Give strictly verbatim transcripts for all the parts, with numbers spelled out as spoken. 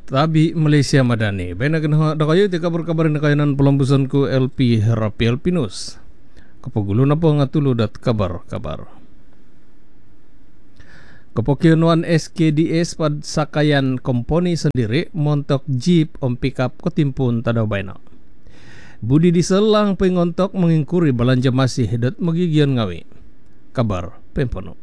Tabi Malaysia Madani. Baina kena da kayo ti kabar-kabar na kayo nan pelambusan ku L P Rapi Alpinus. Kapagulo na po nga tulod at kabar-kabar. Kapokyonuan S K D S pad sakayan komponi sendiri montok jeep om pickup ketimpun tadaw baina. Budi diesel lang pengontok mengingkuri belanja masih dat magigian ngawi. Kabar pempono.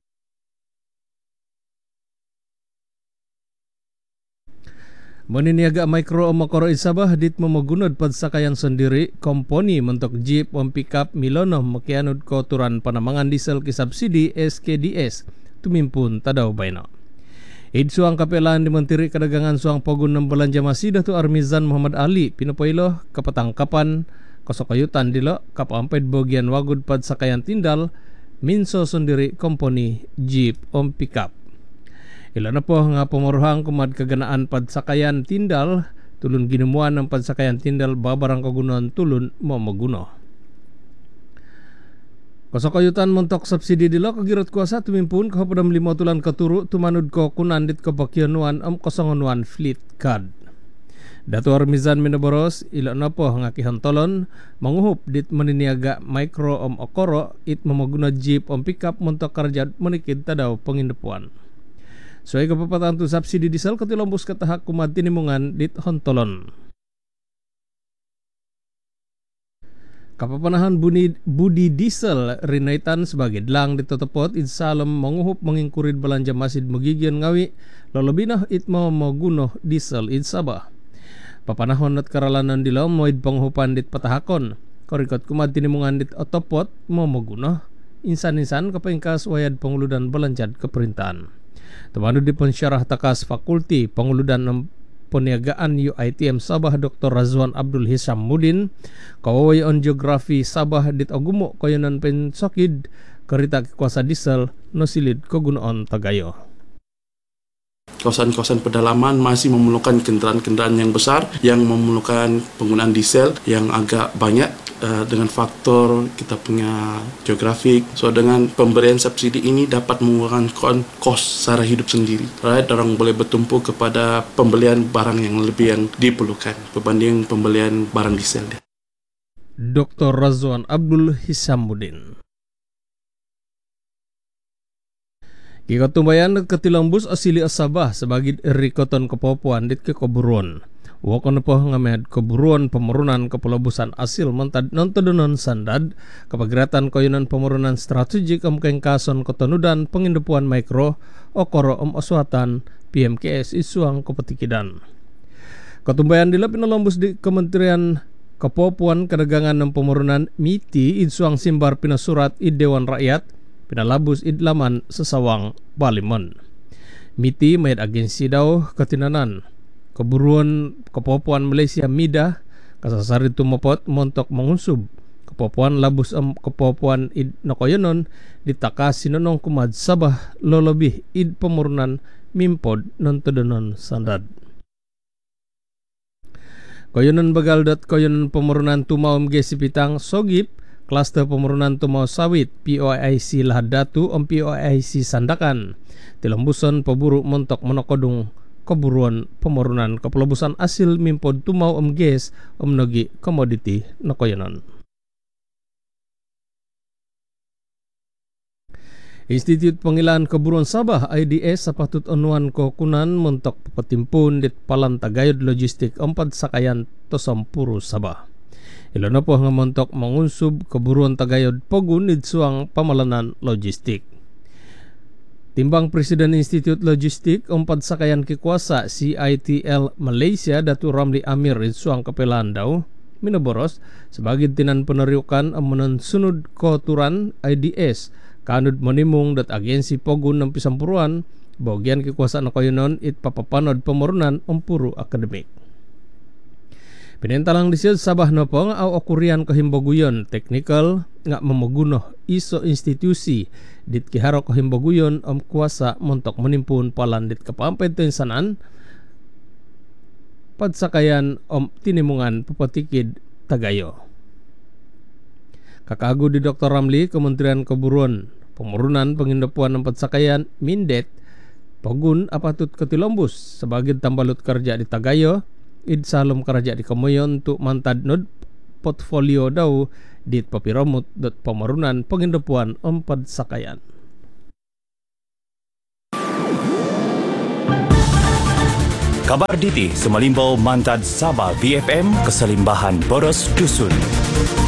Meniniaga mikro o makoro isabah dit memagunod pad sakayan sendiri komponi mentok jeep om pickup milono makianud ko turan panamangan diesel ki subsidi S K D S tumimpun tadaw bayna. Id suang kapelaan di Menteri Kedagangan suang pogun ng belanja masih datu Armizan Muhammad Ali pinapoilo kapatangkapan kosokayutan dilo kapamped bogian wagud pad sakayan tindal minso sendiri komponi jeep om pickup. Ila na po nga pamaruhang kumad kaganaan padsakayan tindal tulun ginemuan ng padsakayan tindal babarang kagunon tulun mo maguno. Kasakayutan montok subsidi dilo kagirat kuasa tumimpun kahapadam lima tulan katuru tumanud ko kunandit ko bakyanuan am kosongonuan fleet card. Datu Armizan Minaboros ila na po nga kihantolon manguhup dit maniniaga micro om okoro it mamaguna jeep om pickup montok karjad manikid tadaw pangindepuan. Soay kapapatan tu subsidi diesel katilombus katahak kumad tinimungan dit hontolon. Kapapanahan buni, budi diesel rinaitan sebagai dlang ditotopot idsalem menguhup mengingkurid belanja masid magigian ngawi lolobinah it mau magunoh diesel idsabah. Papanahon at karalanan dilaw moid panghupan dit patahakon. Korikot kumad tinimungan dit otopot mau magunoh insan-insan kapengkas wayad panguludan belanjad keperintahan. Temanu di pensyarah takas fakulti penguludan peniagaan U I T M Sabah Doktor Razwan Abdul Hisam Mudin kawaway on geografi Sabah dit agumo koyonan pensokid kerita kuasa diesel nosilid kogunoon tagayo. Kawasan-kawasan pedalaman masih memerlukan kendaraan-kendaraan yang besar yang memerlukan penggunaan diesel yang agak banyak uh, dengan faktor kita punya geografik. So dengan pemberian subsidi ini dapat mengurangkan kos sara hidup sendiri. Right? Orang boleh bertumpu kepada pembelian barang yang lebih yang diperlukan berbanding pembelian barang diesel. Doktor Razwan Abdul Hisamuddin. Kikatumbayan ketilang bus asili Sabah sebagai rikoton kepopuan dit ke keburuan. Wakon po ngamed keburuan pemerunan kepelabusan asil mentad nontodonon sandad kepageratan koyonan pemerunan strategik omkeng kason kotonudan pengindepuan mikro okoro om oswatan P M K S isuang kopetikidan. Ketumbayan dila pinalombus di Kementerian Kepopuan Kedagangan dan Pemerunan M I T I isuang simbar pinasurat i Dewan Rakyat pinalabus idlaman sesawang Balimon. Miti mayat agensi daw ketinanan. Keburuan Kepopuan Malaysia Mida kasasari tumopot montok mengunsub. Kepopuan labus am Kepopuan id nakoyonon ditakas sinonong kumad Sabah lolobih id pemurunan mimpod nontodonon sandad. Koyonon bagal dat koyonon pemurunan tumaum gesipitang sogip Klaster pemerunan tumau sawit P O I C Lahadatu om P O I C Sandakan tilembusan peburu montok monokodung keburuan pemerunan kepelabusan asil mimpod tumau om ges om nogi komoditi nokoyonon. Institut Pengilaan Keburuan Sabah I D S sapatut onuan kokunan montok petimpun dit palan tagayod logistik empat sakayan tosampuru Sabah. Ilana po nga montok mangunsub keburuan tagayod pogun idsuang pamalanan logistik. Timbang Presiden Institut Logistik empat sakayan kikuasa C I T L Malaysia Datu Ramli Amir idsuang kapelaan daw minaboros sebagai tinan peneriukan amunan sunod koturan I D S kanud menimung dat agensi pogun ng pisampuruan bagian kekuasaan koyonon it papapanod pemerunan umpuru akademik. Pinentalang disiyod Sabah nopong au okurian kahimboguyon teknikal nga mamagunoh iso institusi dit kiharo kahimboguyon om kuasa montok menimpun palan dit kapamped tensanan padsakayan om tinimungan papatikid tagayo. Kakagu di Doktor Ramli Kementerian Keburuan Pemerunan Pengindepuan ng Padsakayan Mindet Pogun apatut ketilombus sebagai tambalut kerja di Tagayo, id salom kerja di Kemoyon untuk mantad nod portfolio daw di papiromut dot pemarunan pengindepuan empat sakayan. Kabar Diti Semalimbau Mantad Sabah V F M Keselimbahan Boros Dusun.